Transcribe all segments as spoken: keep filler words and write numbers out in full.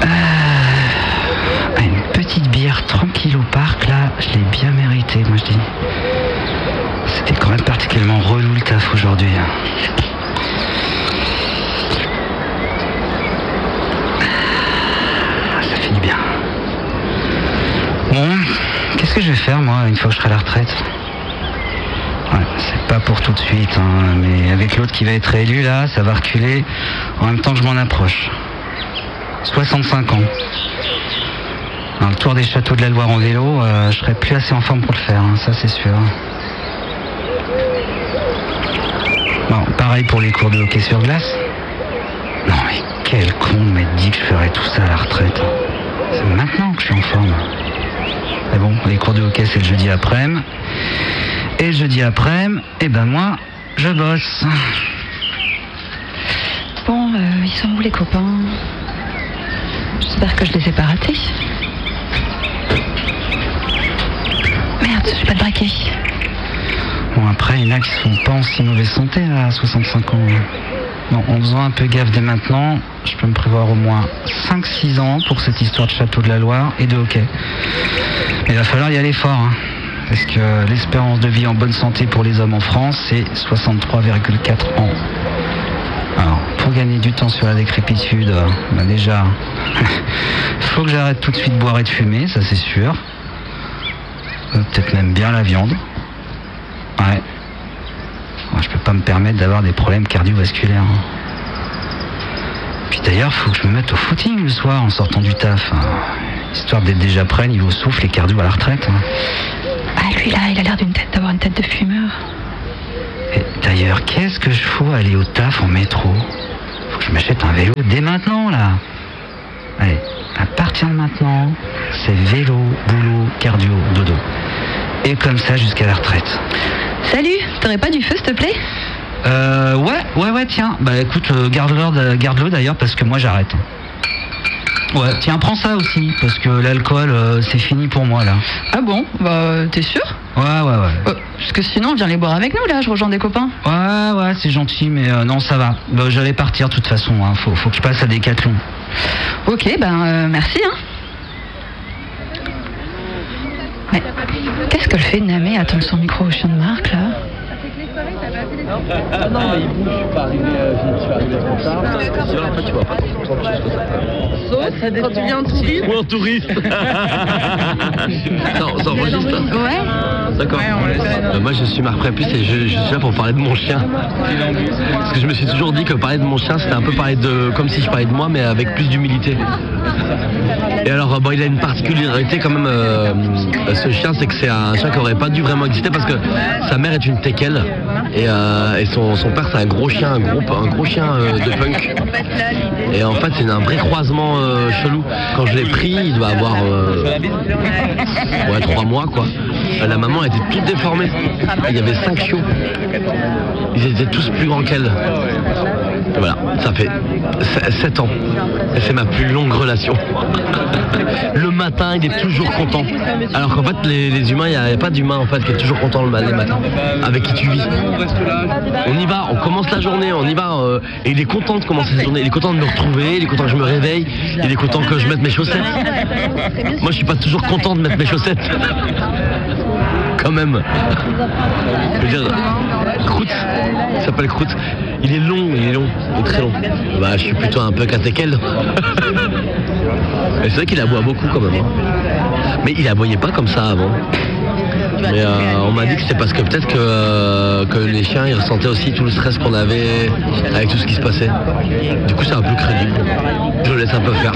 Euh, une petite bière tranquille au parc, là, je l'ai bien mérité, moi je dis. C'était quand même particulièrement relou le taf aujourd'hui. Ça finit bien. Bon, qu'est-ce que je vais faire moi une fois que je serai à la retraite? Ouais, c'est pas pour tout de suite, hein, mais avec l'autre qui va être élu là, ça va reculer en même temps que je m'en approche. soixante-cinq ans. Dans le tour des châteaux de la Loire en vélo, euh, je serai plus assez en forme pour le faire, hein, ça c'est sûr. Bon, pareil pour les cours de hockey sur glace. Non mais quel con de m'être dit que je ferais tout ça à la retraite. C'est maintenant que je suis en forme. Mais bon, les cours de hockey c'est le jeudi après-midi. Et le jeudi après-midi, eh ben moi, je bosse. Bon, euh, ils sont où les copains? J'espère que je les ai pas ratés. Merde, j'ai pas de braquet. Bon, après, il y en a qui sont pas en si mauvaise santé à soixante-cinq ans. Bon, en faisant un peu gaffe dès maintenant, je peux me prévoir au moins cinq six ans pour cette histoire de château de la Loire et de hockey. Mais il va falloir y aller fort, hein, parce que l'espérance de vie en bonne santé pour les hommes en France, c'est soixante-trois virgule quatre ans. Alors, pour gagner du temps sur la décrépitude, bah déjà, faut que j'arrête tout de suite de boire et de fumer, ça c'est sûr. Euh, peut-être même bien la viande. Ouais. Moi, je peux pas me permettre d'avoir des problèmes cardiovasculaires. Hein. Puis d'ailleurs, faut que je me mette au footing le soir en sortant du taf. Hein. Histoire d'être déjà prêt niveau souffle et cardio à la retraite. Hein. Ah, lui là, il a l'air d'une tête d'avoir une tête de fumeur. Et d'ailleurs, qu'est-ce que je fous aller au taf en métro? Faut que je m'achète un vélo dès maintenant, là. Allez, à partir de maintenant, c'est vélo, boulot, cardio, dodo. Et comme ça jusqu'à la retraite. Salut, t'aurais pas du feu, s'il te plaît? Euh, ouais, ouais, ouais, tiens. Bah écoute, euh, garde-le, garde-le d'ailleurs, parce que moi j'arrête. Ouais, tiens, prends ça aussi, parce que l'alcool, euh, c'est fini pour moi, là. Ah bon? Bah, t'es sûr? Ouais, ouais, ouais. Euh, parce que sinon, viens les boire avec nous, là, je rejoins des copains. Ouais, ouais, c'est gentil, mais euh, non, ça va. Bah, j'allais partir, de toute façon, hein. Faut, faut que je passe à Décathlon. Ok, ben, euh, merci, hein. Mais qu'est-ce que le fait de Namé attendre son micro au chien de Marc, là? Ah non, mais il bouge, je suis pas arrivé, euh, je suis arrivé trop tard. Sinon, après, tu vois pas trop de choses que ça. Sauf quand tu viens en touriste. Ou en touriste. Ça, ça enregistre? Ouais. D'accord. Ouais, euh, moi, je suis Marc Prépuce et je, je suis là pour parler de mon chien. Parce que je me suis toujours dit que parler de mon chien, c'était un peu parler de, comme si je parlais de moi, mais avec plus d'humilité. Et alors, bon, il a une particularité quand même, euh, ce chien, c'est que c'est un chien qui aurait pas dû vraiment exister parce que sa mère est une teckel et, euh, et son, son père c'est un gros chien, un gros, un gros chien euh, de punk. Et en fait, c'est un vrai croisement euh, chelou. Quand je l'ai pris, il doit avoir euh, ouais, trois mois quoi. La maman était toute déformée. Il y avait cinq chiots. Ils étaient tous plus grands qu'elle. Et voilà, ça fait sept ans. Et c'est ma plus longue relation. Le matin, il est toujours content. Alors qu'en fait, les, les humains, il n'y a, a pas d'humain en fait qui est toujours content le matin. Avec qui tu vis. On y va, on commence la journée, on y va. Euh, et il est content de commencer la journée. Il est content de me retrouver, il est content que je me réveille, il est content que je mette mes chaussettes. Moi, je suis pas toujours content de mettre mes chaussettes. Quand même. Je veux dire, Croûte, il s'appelle Croûte. Il est long, il est long, il est très long. Bah, je suis plutôt un peu catéquel. Mais c'est vrai qu'il aboie beaucoup quand même. Mais il aboyait pas comme ça avant. Mais euh, on m'a dit que c'était parce que peut-être que, euh, que les chiens ils ressentaient aussi tout le stress qu'on avait avec tout ce qui se passait. Du coup c'est un peu crédible. Je le laisse un peu faire.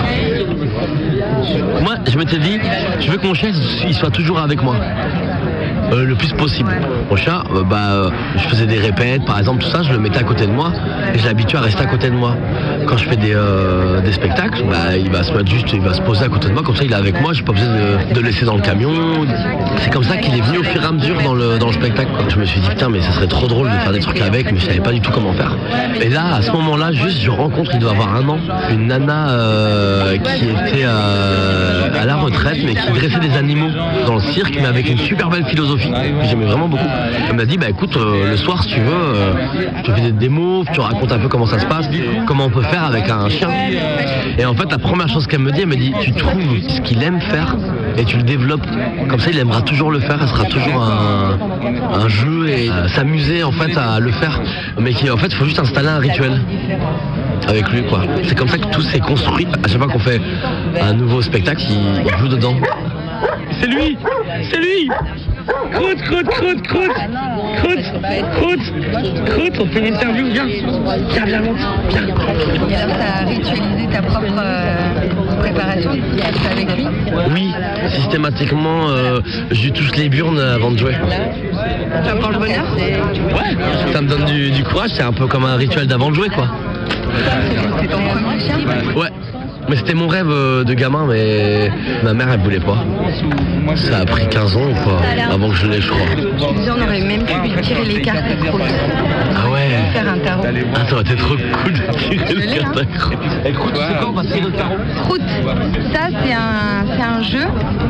Moi je m'étais dit, je veux que mon chien il soit toujours avec moi. Euh, le plus possible. Mon chien, euh, bah, euh, je faisais des répètes, par exemple, tout ça, je le mettais à côté de moi et je l'habituais à rester à côté de moi. Quand je fais des, euh, des spectacles, bah, il va se mettre juste, il va se poser à côté de moi, comme ça il est avec moi, j'ai pas besoin de, de le laisser dans le camion. C'est comme ça qu'il est venu au fur et à mesure dans le, dans le spectacle. Je me suis dit, putain, mais ça serait trop drôle de faire des trucs avec, mais je savais pas du tout comment faire. Et là, à ce moment-là, juste, je rencontre, il doit avoir un an, une nana euh, qui était euh, à la retraite, mais qui dressait des animaux dans le cirque, mais avec une super belle philosophie. Sophie, que j'aimais vraiment beaucoup. Elle m'a dit, bah écoute, euh, le soir, si tu veux, euh, tu fais des démos, tu racontes un peu comment ça se passe, comment on peut faire avec un chien. Et en fait, la première chose qu'elle me dit, elle me dit, tu trouves ce qu'il aime faire et tu le développes. Comme ça, il aimera toujours le faire, ça sera toujours un, un jeu et euh, s'amuser en fait à le faire. Mais qui, en fait, il faut juste installer un rituel avec lui, quoi. C'est comme ça que tout s'est construit. À chaque fois qu'on fait un nouveau spectacle, il, il joue dedans. C'est lui, c'est lui. Croûte, croûte, croûte, croûte, croûte, croûte, croûte, on fait une interview, viens, viens, viens, viens. Et alors, tu as ritualisé ta propre euh, préparation avec lui? Oui, systématiquement, euh, je lui touche les burnes avant de jouer. Ça apporte le bonheur? Ouais, ça me donne du, du courage, c'est un peu comme un rituel d'avant de jouer, quoi. C'est ton premier chien? Ouais. Mais c'était mon rêve de gamin, mais ma mère, elle voulait pas. Ça a pris quinze ans ou quoi, avant que je l'ai, je crois. On aurait même pu lui tirer les cartes à Croûte. Ah ouais. Faire un tarot. Ah, ça aurait été trop cool de tirer les cartes à Croûte. Et Croûte, c'est quoi, on va tirer le tarot? Croûte, ça c'est un, c'est un jeu.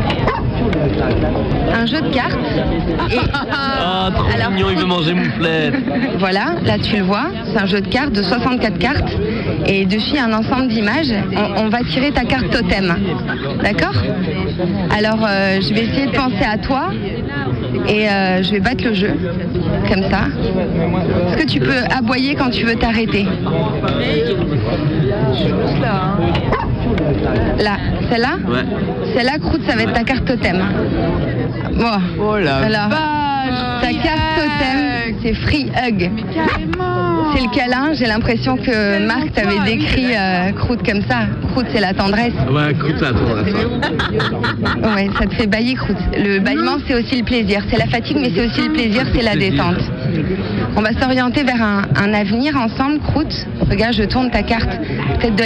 Un jeu de cartes. Et, ah, trop alors, mignon, il veut manger mouflette. Voilà, là tu le vois, c'est un jeu de cartes de soixante-quatre cartes. Et dessus, il y a un ensemble d'images. On, on va tirer ta carte totem. D'accord? Alors, euh, je vais essayer de penser à toi. Et euh, je vais battre le jeu. Comme ça. Est-ce que tu peux aboyer quand tu veux t'arrêter? Là, celle-là? Ouais. Celle-là, Croûte, ça va être ta carte totem. Bon. Oh la Alors, vache. ta carte totem, c'est Free Hug. C'est le câlin. J'ai l'impression que Marc t'avait décrit euh, Croûte comme ça. Croûte, c'est la tendresse. Ouais, Croûte, c'est la tendresse. Ouais, ça te fait bailler, Croûte. Le bâillement, c'est aussi le plaisir. C'est la fatigue, mais c'est aussi le plaisir, c'est la détente. On va s'orienter vers un, un avenir ensemble, Croûte. Regarde, je tourne ta carte. Peut-être de